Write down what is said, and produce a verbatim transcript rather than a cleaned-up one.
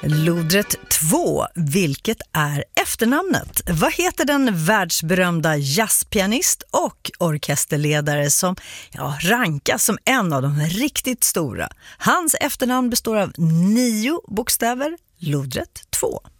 Lodrätt två. Vilket är efternamnet? Vad heter den världsberömda jazzpianist och orkesterledare som ja, rankas som en av de riktigt stora? Hans efternamn består av nio bokstäver. Lodrätt två.